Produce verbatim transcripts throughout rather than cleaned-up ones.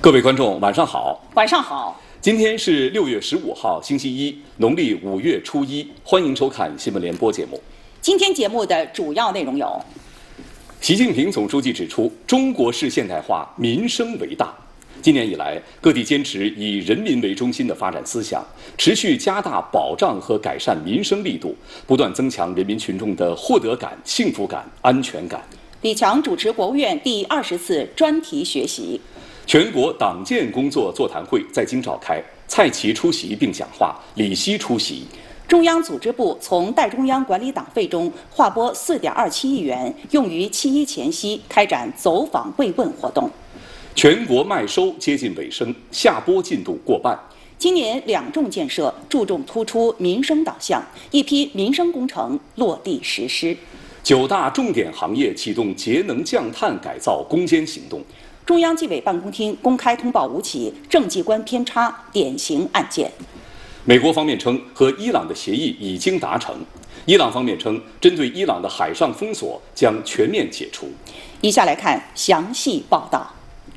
各位观众，晚上好。 晚上好。 今天是六月十五号，星期一，农历五月初一。欢迎收看新闻联播节目。 今天节目的主要内容有： 习近平总书记指出，中国式现代化民生为大。今年以来，各地坚持以人民为中心的发展思想，持续加大保障和改善民生力度，不断增强人民群众的获得感、幸福感、安全感。 李强主持国务院第二十次专题学习。 全国党建工作座谈会在京召开，蔡奇出席并讲话，李希出席。 中央组织部从代中央管理党费中划拨四点二七亿元，用于七一前夕开展走访慰问活动。 全国麦收接近尾声，下播进度过半。 今年两重建设注重突出民生导向，一批民生工程落地实施。 九大重点行业启动节能降碳改造攻坚行动。 中央纪委办公厅公开通报五起政绩观偏差典型案件。 美国方面称，和伊朗的协议已经达成。伊朗方面称，针对伊朗的海上封锁将全面解除。 以下来看详细报道。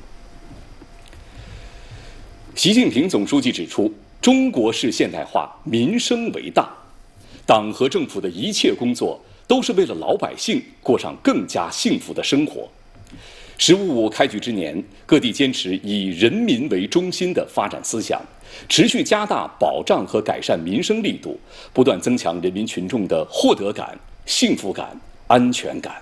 习近平总书记指出，中国式现代化民生为大，党和政府的一切工作都是为了老百姓过上更加幸福的生活。十五五开局之年，各地坚持以人民为中心的发展思想，持续加大保障和改善民生力度，不断增强人民群众的获得感、幸福感、安全感。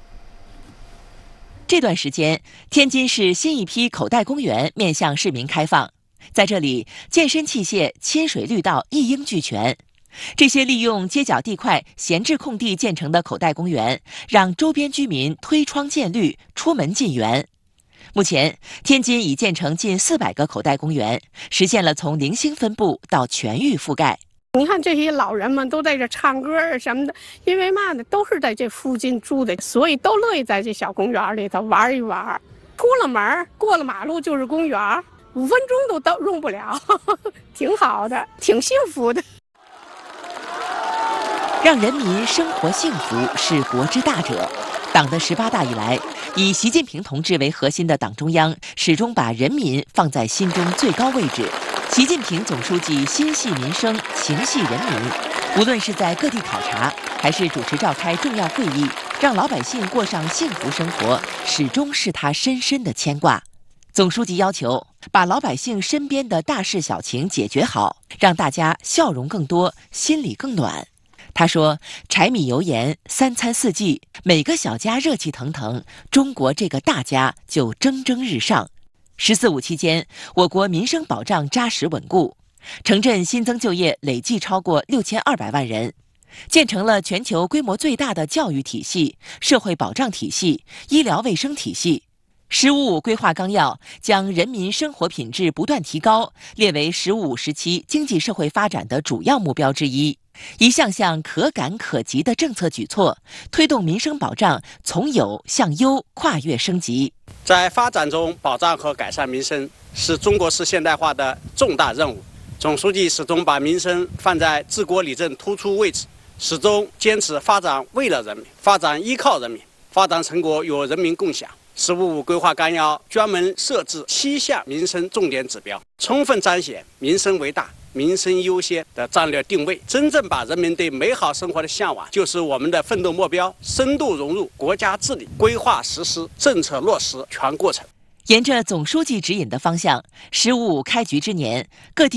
这段时间，天津市新一批口袋公园面向市民开放，在这里，健身器械、亲水绿道一应俱全。这些利用街角地块、闲置空地建成的口袋公园，让周边居民推窗见绿、出门进园。目前，天津已建成近四百个口袋公园，实现了从零星分布到全域覆盖。 你看这些老人们都在这唱歌啊什么的，因为嘛呢，都是在这附近住的，所以都乐意在这小公园里头玩一玩。出了门，过了马路就是公园，五分钟都到用不了，呵呵，挺好的，挺幸福的。 让人民生活幸福是国之大者。党的十八大以来，以习近平同志为核心的党中央始终把人民放在心中最高位置。习近平总书记心系民生，情系人民，无论是在各地考察，还是主持召开重要会议，让老百姓过上幸福生活，始终是他深深的牵挂。总书记要求把老百姓身边的大事小情解决好，让大家笑容更多，心里更暖。他说，柴米油盐三餐四季，每个小家热气腾腾，中国这个大家就蒸蒸日上。十四五期间，我国民生保障扎实稳固，城镇新增就业累计超过六千二百万人，建成了全球规模最大的教育体系、社会保障体系、医疗卫生体系。十五五规划纲要将人民生活品质不断提高列为十五五时期经济社会发展的主要目标之一。一项项可感可及的政策举措，推动民生保障从有向优跨越升级。 在发展中保障和改善民生是中国式现代化的重大任务。总书记始终把民生放在治国理政突出位置，始终坚持发展为了人民，发展依靠人民，发展成果与人民共享。十五五规划纲要专门设置七项民生重点指标，充分彰显民生为大、民生优先的战略定位，真正把人民对美好生活的向往就是我们的奋斗目标，深度融入国家治理，规划实施、政策落实全过程。 沿着总书记指引的方向，十五五开局之年，各地